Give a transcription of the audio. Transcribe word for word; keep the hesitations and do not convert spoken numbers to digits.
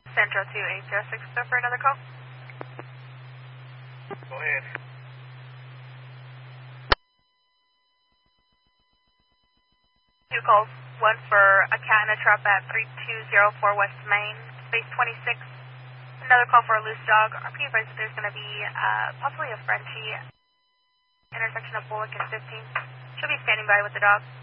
Central to H S six for another call. Go ahead. Two calls. One for a cat in a trap at three two zero four West Main, space twenty-six. Another call for a loose dog. R P advised that there's going to be uh, possibly a Frenchie intersection of Bullock and fifteen. She'll be standing by with the dog.